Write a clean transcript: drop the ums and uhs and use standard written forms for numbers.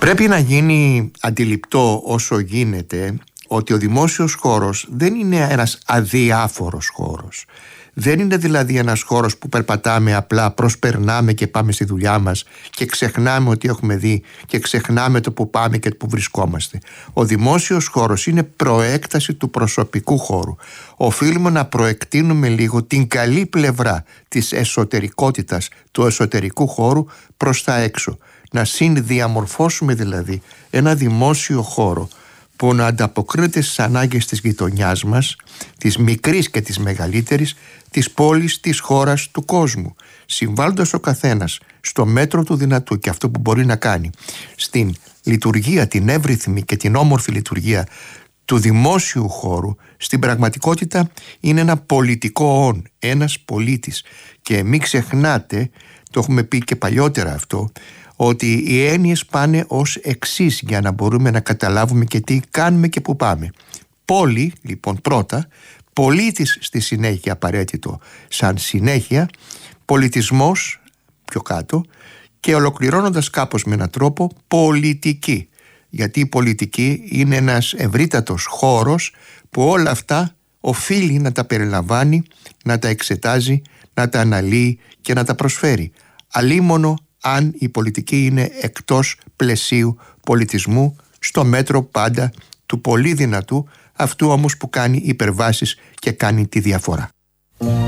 Πρέπει να γίνει αντιληπτό όσο γίνεται ότι ο δημόσιος χώρος δεν είναι ένας αδιάφορος χώρος. Δεν είναι δηλαδή ένας χώρος που περπατάμε απλά, προσπερνάμε και πάμε στη δουλειά μας και ξεχνάμε ότι έχουμε δει και ξεχνάμε το που πάμε και που βρισκόμαστε. Ο δημόσιος χώρος είναι προέκταση του προσωπικού χώρου. Οφείλουμε να προεκτείνουμε λίγο την καλή πλευρά της εσωτερικότητας του εσωτερικού χώρου προς τα έξω. Να συνδιαμορφώσουμε δηλαδή ένα δημόσιο χώρο που να ανταποκρίνεται στις ανάγκες της γειτονιάς μας, της μικρής και της μεγαλύτερης, της πόλης, της χώρας, του κόσμου, συμβάλλοντας ο καθένας στο μέτρο του δυνατού και αυτό που μπορεί να κάνει στην λειτουργία, την εύρυθμη και την όμορφη λειτουργία του δημόσιου χώρου. Στην πραγματικότητα είναι ένα πολιτικό όν, ένας πολίτης. Και μην ξεχνάτε, το έχουμε πει και παλιότερα αυτό, ότι οι έννοιες πάνε ως εξής για να μπορούμε να καταλάβουμε και τι κάνουμε και πού πάμε. Πόλη, λοιπόν, πρώτα, πολίτης στη συνέχεια απαραίτητο σαν συνέχεια, πολιτισμός πιο κάτω και ολοκληρώνοντας κάπως με έναν τρόπο πολιτική. Γιατί η πολιτική είναι ένας ευρύτατος χώρος που όλα αυτά οφείλει να τα περιλαμβάνει, να τα εξετάζει, να τα αναλύει και να τα προσφέρει. Αλίμονο αν η πολιτική είναι εκτός πλαισίου πολιτισμού, στο μέτρο πάντα του πολύ δυνατού, αυτού όμως που κάνει υπερβάσεις και κάνει τη διαφορά.